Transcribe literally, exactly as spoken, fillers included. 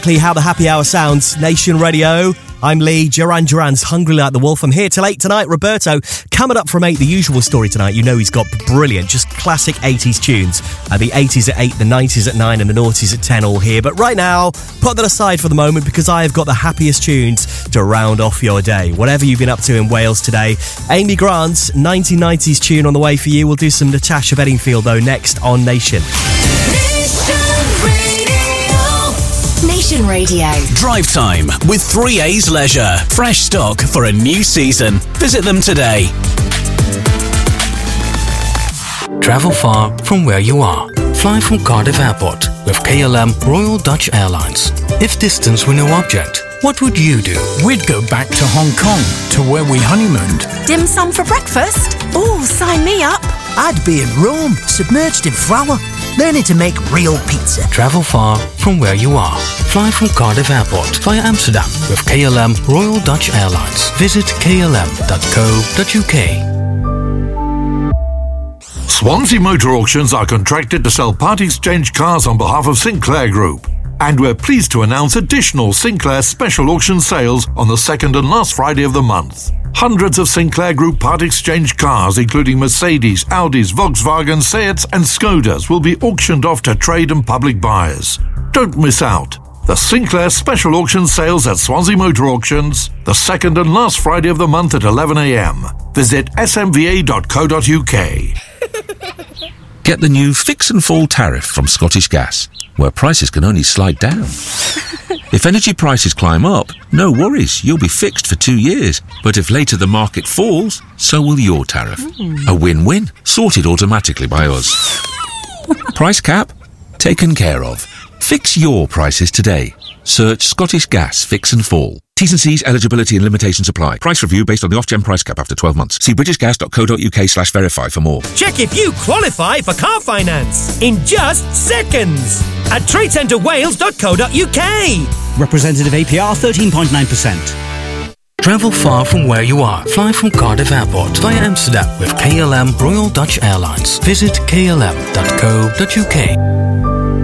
exactly how the happy hour sounds. Nation Radio. I'm Lee, Duran Duran's Hungry Like the Wolf. I'm here till eight tonight. Roberto, coming up from eight, the usual story tonight. You know he's got brilliant, just classic eighties tunes. Uh, the eighties at eight, the nineties at nine, and the noughties at ten all here. But right now, put that aside for the moment because I have got the happiest tunes to round off your day. Whatever you've been up to in Wales today. Amy Grant's nineteen nineties tune on the way for you. We'll do some Natasha Bedingfield, though, next on Nation. Nation Radio. Drive time with three A's Leisure. Fresh stock for a new season. Visit them today. Travel far from where you are. Fly from Cardiff Airport with K L M Royal Dutch Airlines. If distance were no object, what would you do? We'd go back to Hong Kong, to where we honeymooned. Dim sum for breakfast? Oh, sign me up. I'd be in Rome, submerged in flour, learning to make real pizza. Travel far from where you are. Fly from Cardiff Airport via Amsterdam with K L M Royal Dutch Airlines. Visit k l m dot co dot u k. Swansea Motor Auctions are contracted to sell part exchange cars on behalf of Sinclair Group. And we're pleased to announce additional Sinclair special auction sales on the second and last Friday of the month. Hundreds of Sinclair Group part exchange cars, including Mercedes, Audis, Volkswagen, Seats and Skodas, will be auctioned off to trade and public buyers. Don't miss out. The Sinclair special auction sales at Swansea Motor Auctions, the second and last Friday of the month at eleven a m. Visit s m v a dot co dot u k. Get the new Fix and Fall tariff from Scottish Gas, where prices can only slide down. If energy prices climb up, no worries, you'll be fixed for two years. But if later the market falls, so will your tariff. Mm. A win-win, sorted automatically by us. Price cap? Taken care of. Fix your prices today. Search Scottish Gas Fix and Fall. T's and C's, eligibility and limitations apply. Price review based on the off-gen price cap after twelve months. See british gas dot co dot u k slash verify for more. Check if you qualify for car finance in just seconds at trade centre wales dot co dot u k. Representative A P R thirteen point nine percent. Travel far from where you are. Fly from Cardiff Airport via Amsterdam with K L M Royal Dutch Airlines. Visit k l m dot co dot u k.